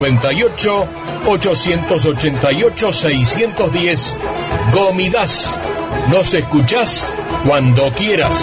98 888 610 Gomidas. Nos escuchás cuando quieras.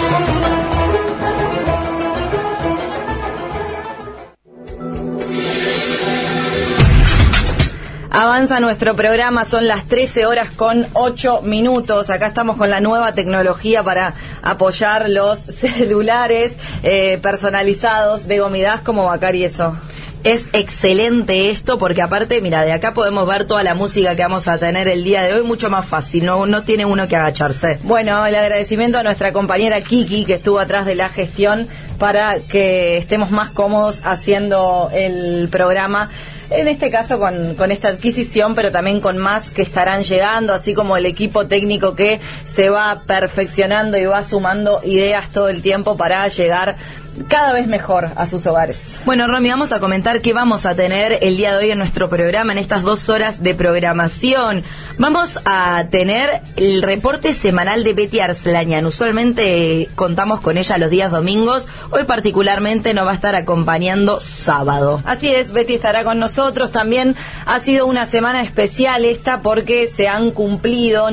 Avanza nuestro programa, son las 13 horas con 8 minutos. Acá estamos con la nueva tecnología para apoyar los celulares personalizados de Gomidas. ¿Cómo va, Cari, eso? Es excelente esto porque aparte, mira, de acá podemos ver toda la música que vamos a tener el día de hoy, mucho más fácil, no tiene uno que agacharse. Bueno, el agradecimiento a nuestra compañera Kiki, que estuvo atrás de la gestión para que estemos más cómodos haciendo el programa. En este caso con esta adquisición, pero también con más que estarán llegando, así como el equipo técnico que se va perfeccionando y va sumando ideas todo el tiempo para llegar cada vez mejor a sus hogares. Bueno, Romy, vamos a comentar qué vamos a tener el día de hoy en nuestro programa, en estas 2 horas de programación. Vamos a tener el reporte semanal de Betty Arslanian. Usualmente contamos con ella los días domingos, hoy particularmente nos va a estar acompañando sábado. Así es, Betty estará con nosotros. También ha sido una semana especial esta porque se han cumplido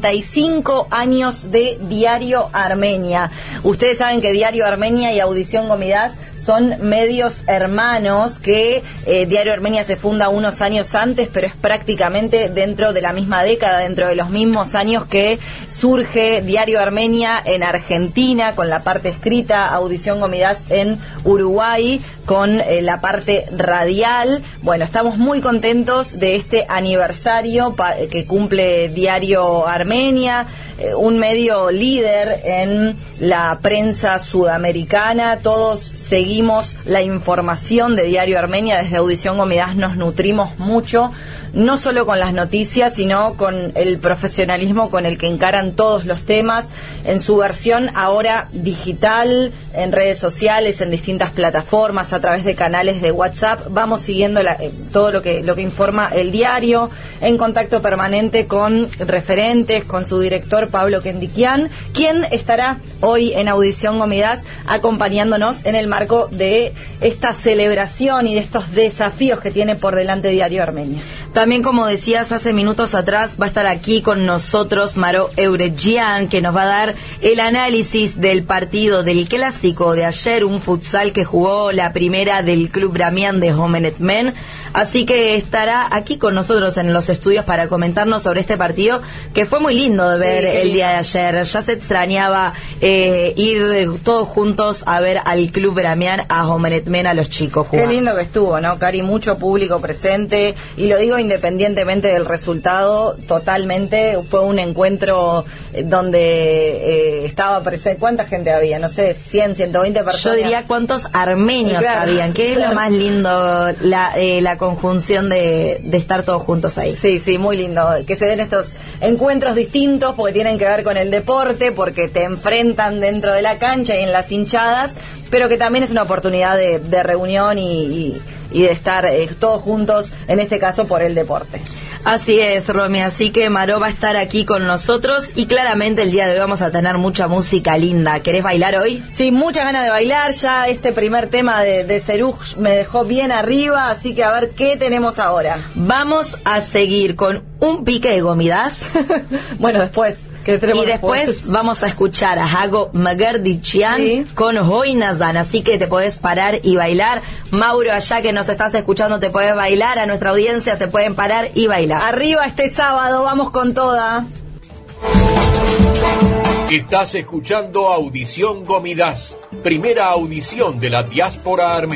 95 años de Diario Armenia. Ustedes saben que Diario Armenia y Audición Gomidas son medios hermanos, que Diario Armenia se funda unos años antes, pero es prácticamente dentro de la misma década, dentro de los mismos años que surge Diario Armenia en Argentina, con la parte escrita, Audición Gomidas en Uruguay, con la parte radial. Bueno, estamos muy contentos de este aniversario que cumple Diario Armenia, un medio líder en la prensa sudamericana. Todos seguimos la información de Diario Armenia. Desde Audición Gomidas nos nutrimos mucho, no solo con las noticias, sino con el profesionalismo con el que encaran todos los temas, en su versión ahora digital, en redes sociales, en distintas plataformas, a través de canales de WhatsApp. Vamos siguiendo todo lo que informa el diario, en contacto permanente con referentes, con su director Pablo Kendikian, quien estará hoy en Audición Gomidas acompañándonos en el marco de esta celebración y de estos desafíos que tiene por delante Diario Armenia. También, como decías hace minutos atrás, va a estar aquí con nosotros Maro Euregian, que nos va a dar el análisis del partido del clásico de ayer, un futsal que jugó la primera del Club Bramian de Homenet Men. Así que estará aquí con nosotros en los estudios para comentarnos sobre este partido, que fue muy lindo de ver el día de ayer. Ya se extrañaba ir todos juntos a ver al Club Bramian, a Homenet Men, a los chicos jugar. Qué lindo que estuvo, ¿no, Cari? Mucho público presente, y lo digo independientemente del resultado, totalmente. Fue un encuentro donde estaba presente. ¿Cuánta gente había? No sé, 100, 120 personas. Yo diría cuántos armenios habían, que es lo más lindo, la conjunción de estar todos juntos ahí. Sí, sí, muy lindo. Que se den estos encuentros distintos, porque tienen que ver con el deporte, porque te enfrentan dentro de la cancha y en las hinchadas, pero que también es una oportunidad de reunión y de estar todos juntos, en este caso por el deporte. Así es, Romy, así que Maró va a estar aquí con nosotros y claramente el día de hoy vamos a tener mucha música linda. ¿Querés bailar hoy? Sí, muchas ganas de bailar. Ya este primer tema de Seruj me dejó bien arriba, así que a ver qué tenemos ahora. Vamos a seguir con un pique de Gomidas. Bueno, después. Y después vamos a escuchar a Hago Magardichian con Hoinazan, así que te podés parar y bailar. Mauro, allá que nos estás escuchando, te podés bailar. A nuestra audiencia se pueden parar y bailar. Arriba este sábado, vamos con toda. Estás escuchando Audición Gomidas, primera audición de la diáspora armenia.